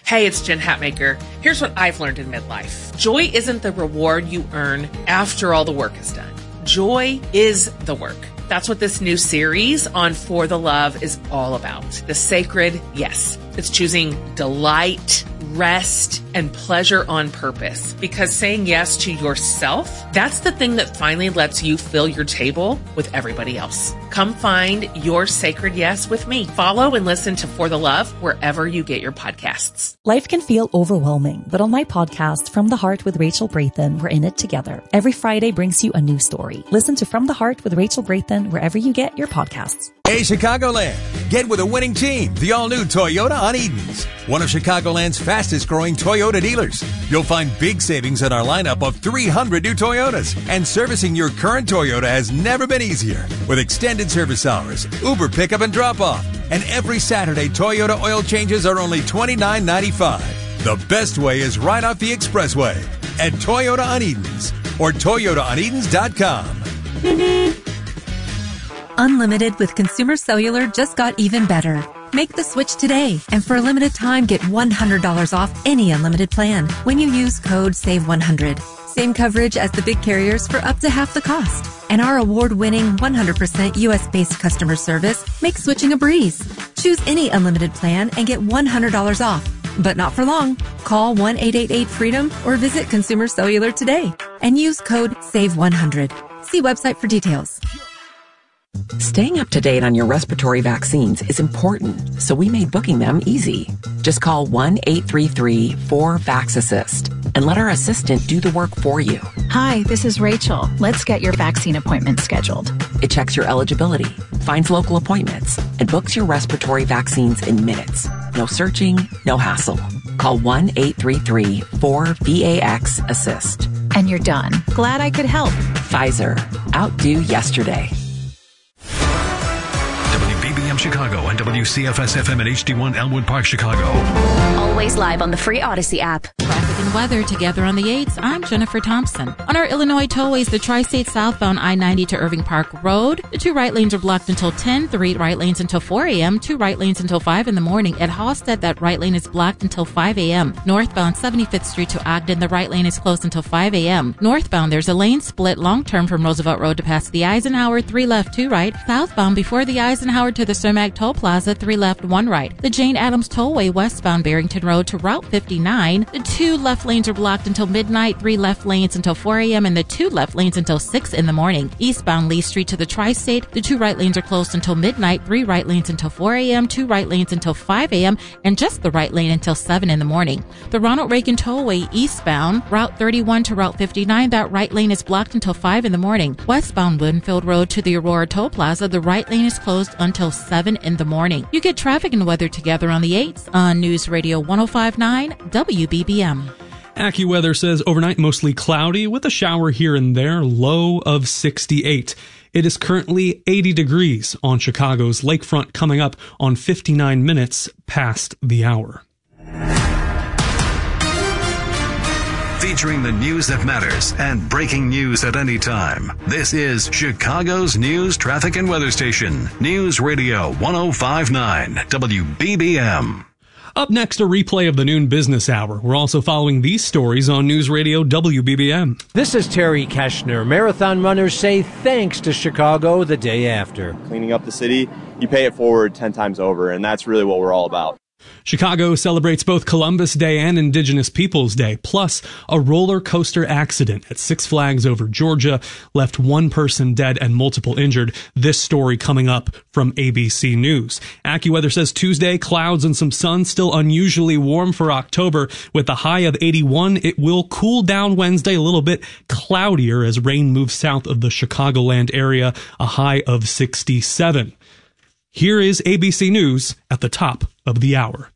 Hey, it's Jen Hatmaker. Here's what I've learned in midlife. Joy isn't the reward you earn after all the work is done. Joy is the work. That's what this new series on For the Love is all about. The sacred yes. It's choosing delight, rest, and pleasure on purpose. Because saying yes to yourself, that's the thing that finally lets you fill your table with everybody else. Come find your sacred yes with me. Follow and listen to For the Love wherever you get your podcasts. Life can feel overwhelming, but on my podcast, From the Heart with Rachel Brathen, we're in it together. Every Friday brings you a new story. Listen to From the Heart with Rachel Brathen wherever you get your podcasts. Hey, Chicagoland, get with a winning team, the all-new Toyota on Edens, one of Chicagoland's fastest-growing Toyota dealers. You'll find big savings in our lineup of 300 new Toyotas, and servicing your current Toyota has never been easier. With extended service hours, Uber pickup and drop-off, and every Saturday, Toyota oil changes are only $29.95. The best way is right off the expressway at Toyota on Edens or ToyotaOnEdens.com. Unlimited with Consumer Cellular just got even better. Make the switch today, and for a limited time, get $100 off any unlimited plan when you use code SAVE100. Same coverage as the big carriers for up to half the cost. And our award-winning 100% U.S.-based customer service makes switching a breeze. Choose any unlimited plan and get $100 off. But not for long. Call 1-888-FREEDOM or visit Consumer Cellular today and use code SAVE100. See website for details. Staying up to date on your respiratory vaccines is important, so we made booking them easy. Just call 1-833-4-VAX-ASSIST and let our assistant do the work for you. Hi, this is Rachel. Let's get your vaccine appointment scheduled. It checks your eligibility, finds local appointments, and books your respiratory vaccines in minutes. No searching, no hassle. Call 1-833-4-VAX-ASSIST. And you're done. Glad I could help. Pfizer. Outdo yesterday. WBBM Chicago and WCFS-FM at HD1 Elmwood Park, Chicago. Always live on the free Odyssey app. Traffic and weather together on the 8s. I'm Jennifer Thompson. On our Illinois tollways, the Tri-State southbound I-90 to Irving Park Road, the 2 right lanes are blocked until 10, 3 right lanes until 4 a.m., 2 right lanes until 5 in the morning. At Halstead, that right lane is blocked until 5 a.m. Northbound 75th Street to Ogden, the right lane is closed until 5 a.m. Northbound, there's a lane split long-term from Roosevelt Road to past the Eisenhower, 3 left, 2 right. Southbound, before the Eisenhower to the Cermak Toll Plaza, 3 left, 1 right. The Jane Addams Tollway westbound Barrington Road to Route 59, the 2 left lanes are blocked until midnight, 3 left lanes until 4 a.m., and the 2 left lanes until 6 in the morning. Eastbound Lee Street to the Tri-State, the 2 right lanes are closed until midnight, 3 right lanes until 4 a.m., 2 right lanes until 5 a.m., and just the right lane until 7 in the morning. The Ronald Reagan Tollway eastbound, Route 31 to Route 59, that right lane is blocked until 5 in the morning. Westbound Winfield Road to the Aurora Toll Plaza, the right lane is closed until 7 in the morning. You get traffic and weather together on the 8s on News Radio 105.9 WBBM. AccuWeather says overnight mostly cloudy with a shower here and there, low of 68. It is currently 80 degrees on Chicago's lakefront, coming up on 59 minutes past the hour. Featuring the news that matters and breaking news at any time. This is Chicago's news, traffic, and weather station. News Radio 105.9 WBBM. Up next, a replay of the noon business hour. We're also following these stories on News Radio WBBM. This is Terry Keshner. Marathon runners say thanks to Chicago the day after. Cleaning up the city, you pay it forward 10 times over, and that's really what we're all about. Chicago celebrates both Columbus Day and Indigenous Peoples Day, plus a roller coaster accident at Six Flags over Georgia left 1 person dead and multiple injured. This story coming up from ABC News. AccuWeather says Tuesday, clouds and some sun, still unusually warm for October with a high of 81. It will cool down Wednesday, a little bit cloudier as rain moves south of the Chicagoland area, a high of 67. Here is ABC News at the top of the hour.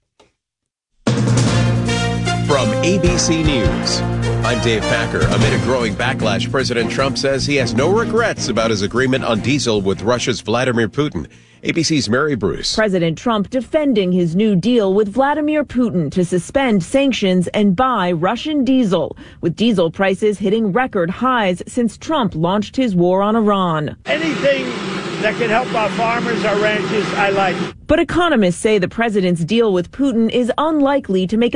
From ABC News, I'm Dave Packer. Amid a growing backlash, President Trump says he has no regrets about his agreement on diesel with Russia's Vladimir Putin. ABC's Mary Bruce. President Trump defending his new deal with Vladimir Putin to suspend sanctions and buy Russian diesel, with diesel prices hitting record highs since Trump launched his war on Iran. Anything that can help our farmers, our ranchers, I like. But economists say the president's deal with Putin is unlikely to make a